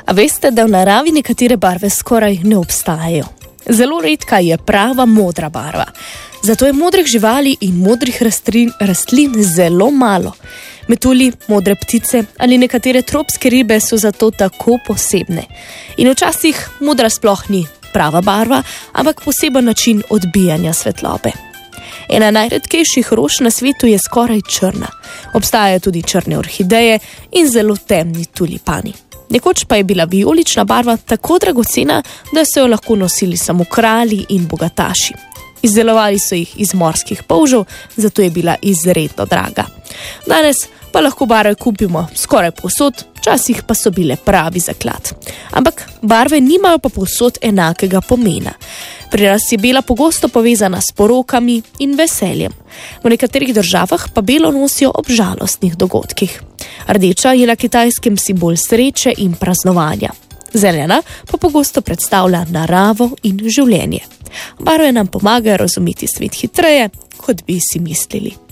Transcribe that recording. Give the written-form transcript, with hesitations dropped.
A veste, da v naravi nekatere barve skoraj ne obstajajo? Zelo redka je prava modra barva. Zato je modrih živali in modrih rastlin zelo malo. Metulji, modre ptice ali nekatere tropske ribe so zato tako posebne. In včasih modra sploh ni prava barva, ampak poseben način odbijanja svetlobe. Ena najredkejših rož na svetu je skoraj črna. Obstajajo tudi črne orhideje in zelo temni tulipani. Nekoč pa je bila vijolična barva tako dragocena, da so jo lahko nosili samo kralji in bogataši. Izdelovali so jih iz morskih polžev, zato je bila izredno draga. Danes pa lahko barve kupimo skoraj povsod, včasih pa so bile pravi zaklad. Ampak barve nimajo pa povsod enakega pomena. Pri nas je bela pogosto povezana s porokami in veseljem. V nekaterih državah pa belo nosijo ob žalostnih dogodkih. Rdeča je na Kitajskem simbol sreče in praznovanja. Zelena pa pogosto predstavlja naravo in življenje. Barve nam pomagajo razumeti svet hitreje, kot bi si mislili.